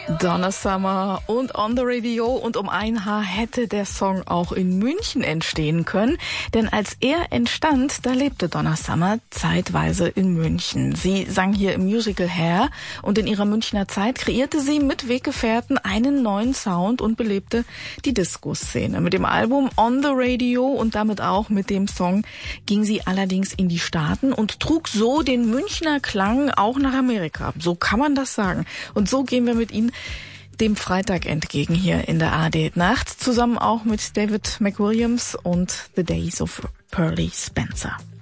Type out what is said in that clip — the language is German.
Donna Summer und On the Radio, und um ein Haar hätte der Song auch in München entstehen können, denn als er entstand, da lebte Donna Summer zeitweise in München. Sie sang hier im Musical Hair und in ihrer Münchner Zeit kreierte sie mit Weggefährten einen neuen Sound und belebte die Disco-Szene. Mit dem Album On the Radio und damit auch mit dem Song ging sie allerdings in die Staaten und trug so den Münchner Klang auch nach Amerika. So kann man das sagen. Und so gehen wir mit Ihnen dem Freitag entgegen hier in der ARD Nacht, zusammen auch mit David McWilliams und The Days of Pearly Spencer.